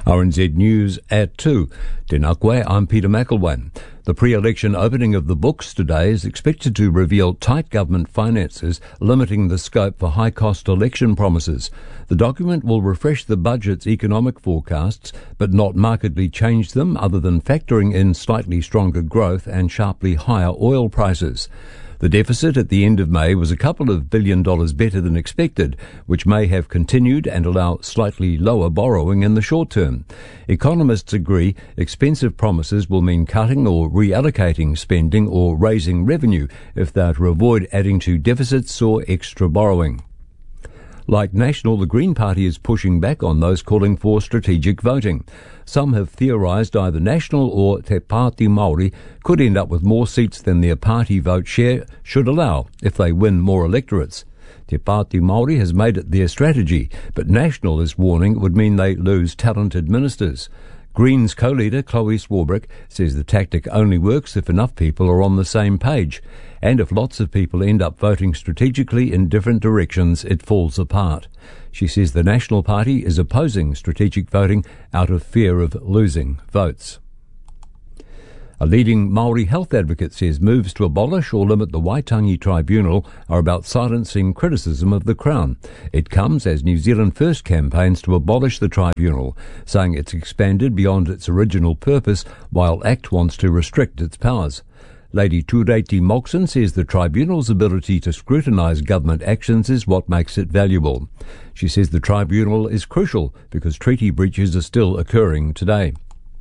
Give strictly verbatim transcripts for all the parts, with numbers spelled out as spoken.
R N Z News at two. Tēnā koe, I'm Peter McElwain. The pre-election opening of the books today is expected to reveal tight government finances, limiting the scope for high-cost election promises. The document will refresh the budget's economic forecasts, but not markedly change them, other than factoring in slightly stronger growth and sharply higher oil prices. The deficit at the end of May was a couple of billion dollars better than expected, which may have continued and allow slightly lower borrowing in the short term. Economists agree expensive promises will mean cutting or reallocating spending or raising revenue if they are to avoid adding to deficits or extra borrowing. Like National, the Green Party is pushing back on those calling for strategic voting. Some have theorised either National or Te Pāti Māori could end up with more seats than their party vote share should allow if they win more electorates. Te Pāti Māori has made it their strategy, but National is warning it would mean they lose talented ministers. Greens co-leader Chloe Swarbrick says the tactic only works if enough people are on the same page, and if lots of people end up voting strategically in different directions, it falls apart. She says the National Party is opposing strategic voting out of fear of losing votes. A leading Māori health advocate says moves to abolish or limit the Waitangi Tribunal are about silencing criticism of the Crown. It comes as New Zealand First campaigns to abolish the tribunal, saying it's expanded beyond its original purpose, while ACT wants to restrict its powers. Lady Tureiti Moxon says the tribunal's ability to scrutinise government actions is what makes it valuable. She says the tribunal is crucial because treaty breaches are still occurring today.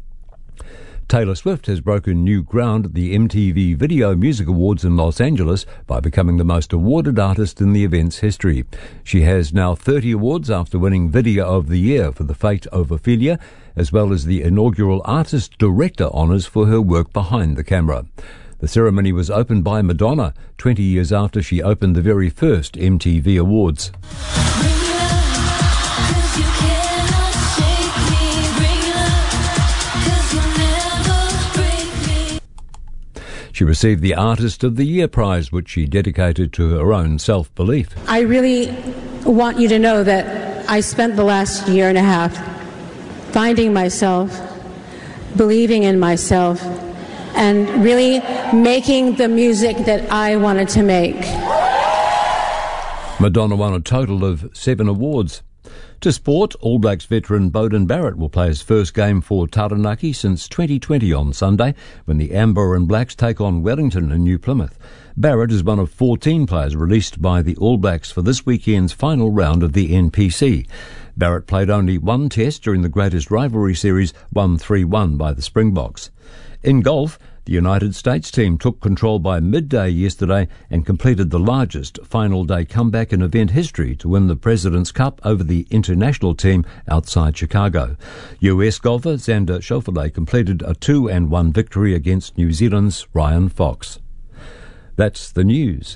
Taylor Swift has broken new ground at the M T V Video Music Awards in Los Angeles by becoming the most awarded artist in the event's history. She has now thirty awards after winning Video of the Year for The Fate of Ophelia, as well as the inaugural Artist Director honours for her work behind the camera. The ceremony was opened by Madonna, twenty years after she opened the very first M T V Awards. She received the Artist of the Year prize, which she dedicated to her own self-belief. I really want you to know that I spent the last year and a half finding myself, believing in myself, and really making the music that I wanted to make. Madonna won a total of seven awards. To sport, All Blacks veteran Beauden Barrett will play his first game for Taranaki since twenty twenty on Sunday, when the Amber and Blacks take on Wellington in New Plymouth. Barrett is one of fourteen players released by the All Blacks for this weekend's final round of the N P C. Barrett played only one test during the greatest rivalry series, won three one by the Springboks. In golf, the United States team took control by midday yesterday and completed the largest final day comeback in event history to win the President's Cup over the international team outside Chicago. U S golfer Xander Schauffele completed a two and one victory against New Zealand's Ryan Fox. That's the news.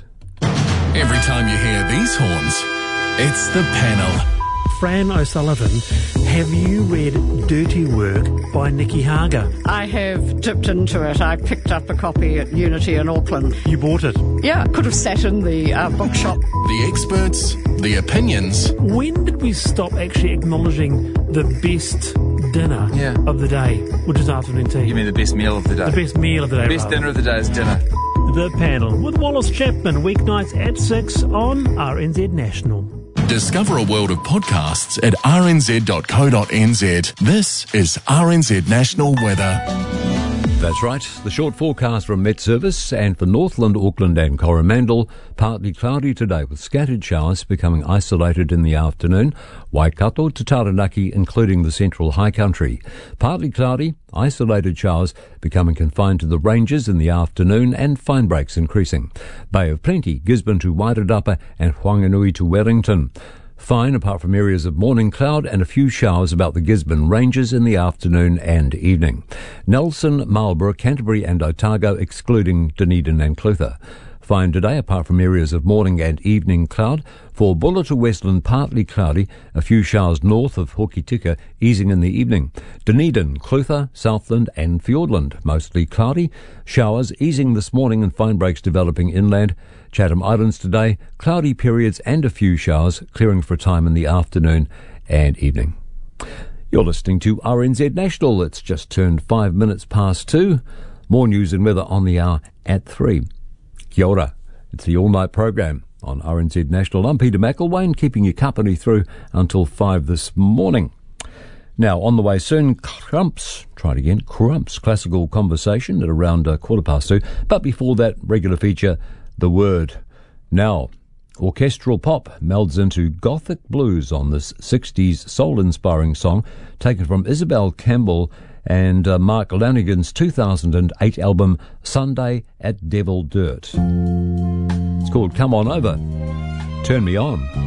Every time you hear these horns, it's the panel. Fran O'Sullivan, have you read Dirty Work by Nikki Hager? I have dipped into it. I picked up a copy at Unity in Auckland. You bought it? Yeah, could have sat in the uh, bookshop. The experts, the opinions. When did we stop actually acknowledging the best dinner yeah. of the day, which is afternoon tea? You mean the best meal of the day? The best meal of the day. The best rather. dinner of the day is dinner. The Panel with Wallace Chapman, weeknights at six on R N Z National. Discover a world of podcasts at r n z dot co dot n z. This is R N Z National Weather. That's right. The short forecast from Met Service, and for Northland, Auckland and Coromandel, partly cloudy today with scattered showers becoming isolated in the afternoon. Waikato to Taranaki, including the central high country. Partly cloudy, isolated showers becoming confined to the ranges in the afternoon and fine breaks increasing. Bay of Plenty, Gisborne to Wairarapa and Whanganui to Wellington. Fine apart from areas of morning cloud and a few showers about the Gisborne ranges in the afternoon and evening. Nelson, Marlborough, Canterbury and Otago excluding Dunedin and Clutha. Fine today apart from areas of morning and evening cloud. For Buller to Westland, partly cloudy, a few showers north of Hokitika easing in the evening. Dunedin, Clutha, Southland and Fiordland, mostly cloudy. Showers easing this morning and fine breaks developing inland. Chatham Islands today, cloudy periods and a few showers, clearing for a time in the afternoon and evening. You're listening to R N Z National. It's just turned five minutes past two. More news and weather on the hour at three. Kia ora. It's the all-night program on R N Z National. I'm Peter McElwain, keeping you company through until five this morning. Now, on the way soon, Crumps, try it again, Crumps, classical conversation at around uh, quarter past two. But before that, regular feature, The Word. Now, orchestral pop melds into gothic blues on this sixties soul-inspiring song taken from Isabel Campbell and uh, Mark Lanigan's two thousand eight album Sunday at Devil Dirt. It's called Come On Over, Turn Me On.